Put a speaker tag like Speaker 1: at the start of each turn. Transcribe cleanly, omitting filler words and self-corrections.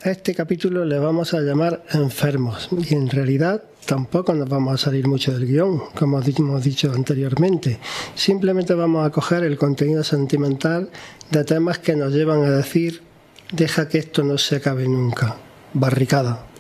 Speaker 1: A este capítulo le vamos a llamar Enfermos y en realidad tampoco nos vamos a salir mucho del guión, como hemos dicho anteriormente. Simplemente vamos a coger el contenido sentimental de temas que nos llevan a decir: deja que esto no se acabe nunca. Barricada.